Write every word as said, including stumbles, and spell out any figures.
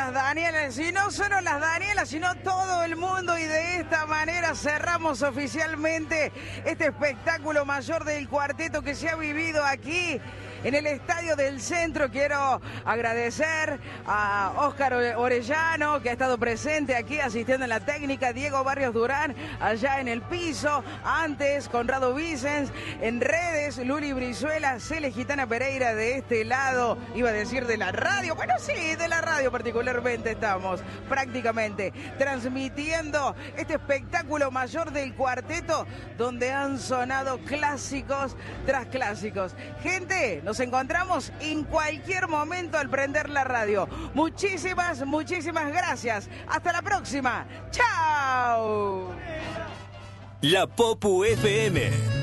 las Danielas, y no solo las Danielas, sino todo el mundo, y de esta manera cerramos oficialmente este espectáculo mayor del cuarteto que se ha vivido aquí en el Estadio del Centro. Quiero agradecer a Óscar Orellano, que ha estado presente aquí asistiendo en la técnica, Diego Barrios Durán allá en el piso, antes Conrado Vicens, en redes Luli Brizuela, Cele Gitana Pereira de este lado, iba a decir de la radio, bueno sí, de la radio particularmente estamos prácticamente transmitiendo este espectáculo mayor del cuarteto donde han sonado clásicos tras clásicos. Gente, nos encontramos en cualquier momento al prender la radio. Muchísimas, muchísimas gracias. Hasta la próxima. ¡Chao! La Popu F M.